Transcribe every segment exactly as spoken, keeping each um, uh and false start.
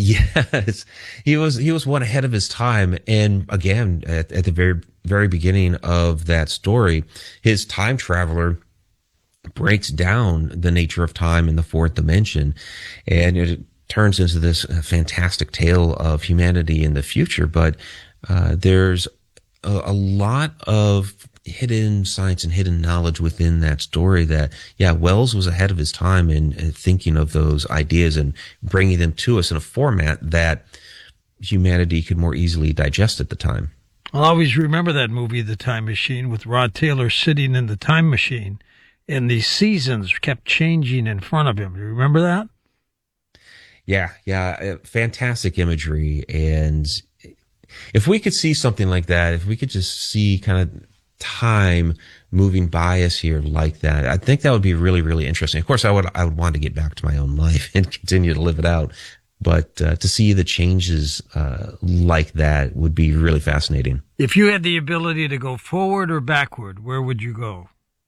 Yes, he was he was one ahead of his time. And again, at, at the very very beginning of that story, his time traveler breaks down the nature of time in the fourth dimension, and it turns into this fantastic tale of humanity in the future. But uh, there's a, a lot of hidden science and hidden knowledge within that story that, yeah, Wells was ahead of his time in, in thinking of those ideas and bringing them to us in a format that humanity could more easily digest at the time. I'll always remember that movie, The Time Machine, with Rod Taylor sitting in the time machine, and the seasons kept changing in front of him. Do you remember that? Yeah, yeah, fantastic imagery. And if we could see something like that, if we could just see kind of time moving by us here like that, I think that would be really, really interesting. Of course, I would, I would want to get back to my own life and continue to live it out. But uh, to see the changes uh, like that would be really fascinating. If you had the ability to go forward or backward, where would you go?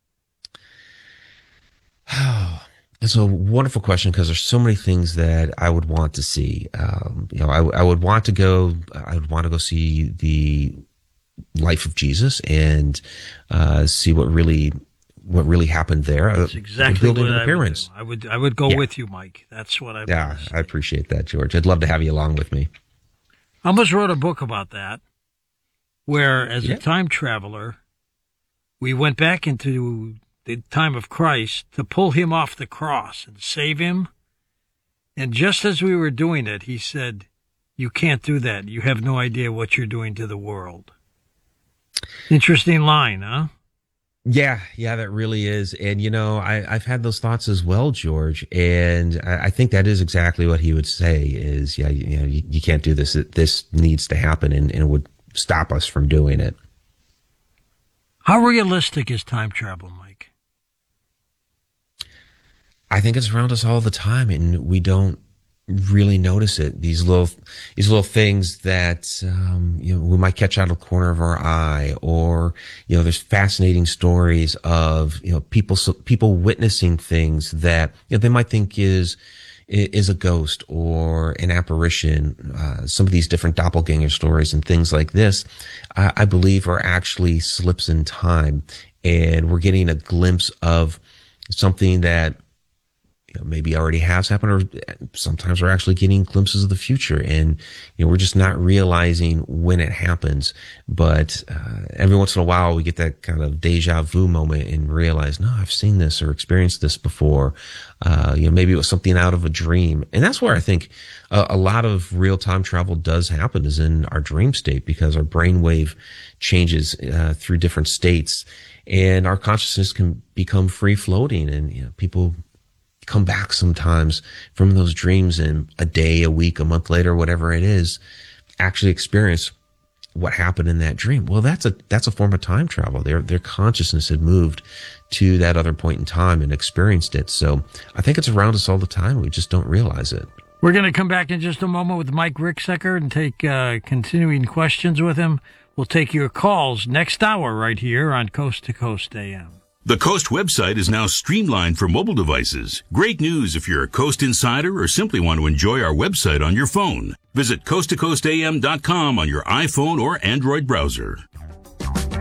It's a wonderful question because there's so many things that I would want to see. Um, you know, I, I would want to go. I would want to go see the life of Jesus and uh, see what really what really happened there. That's exactly what I would do. I would I would go yeah. with you, Mike. That's what I would. Yeah, I appreciate that, George. I'd love to have you along with me. I almost wrote a book about that, where as yeah. a time traveler, we went back into the time of Christ to pull him off the cross and save him. And just as we were doing it, he said, "You can't do that. You have no idea what you're doing to the world." Interesting line, huh? Yeah, yeah, that really is. And, you know, I, I've had those thoughts as well, George. And I, I think that is exactly what he would say is, yeah, you, you know, you, you can't do this. This needs to happen, and, and it would stop us from doing it. How realistic is time travel, Mike? I think it's around us all the time, and we don't really notice it. These little, these little things that, um, you know, we might catch out of the corner of our eye, or, you know, there's fascinating stories of, you know, people, people witnessing things that, you know, they might think is, is a ghost or an apparition. Uh, some of these different doppelganger stories and things like this, I, I believe are actually slips in time, and we're getting a glimpse of something that, maybe already has happened, or sometimes we're actually getting glimpses of the future, and you know we're just not realizing when it happens. But uh, every once in a while we get that kind of deja vu moment and realize, no, I've seen this or experienced this before. Uh, you know, maybe it was something out of a dream, and that's where I think a, a lot of real time travel does happen, is in our dream state, because our brainwave changes uh, through different states, and our consciousness can become free floating, and you know, people come back sometimes from those dreams, and a day, a week, a month later, whatever it is, actually experience what happened in that dream. Well, that's a, that's a form of time travel. Their, their consciousness had moved to that other point in time and experienced it. So I think it's around us all the time. We just don't realize it. We're going to come back in just a moment with Mike Ricksecker and take uh, continuing questions with him. We'll take your calls next hour right here on Coast to Coast A M. The Coast website is now streamlined for mobile devices. Great news if you're a Coast insider or simply want to enjoy our website on your phone. Visit coast to coast a m dot com on your iPhone or Android browser.